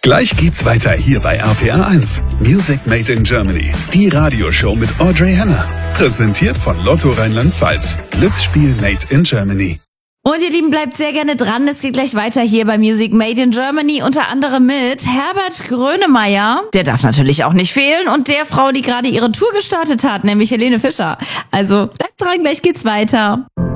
Gleich geht's weiter hier bei RPR 1. Music Made in Germany. Die Radioshow mit Audrey Henner. Präsentiert von Lotto Rheinland-Pfalz. Glücksspiel Made in Germany. Und ihr Lieben, bleibt sehr gerne dran. Es geht gleich weiter hier bei Music Made in Germany, unter anderem mit Herbert Grönemeyer. Der darf natürlich auch nicht fehlen. Und der Frau, die gerade ihre Tour gestartet hat, nämlich Helene Fischer. Also bleibt dran, gleich geht's weiter.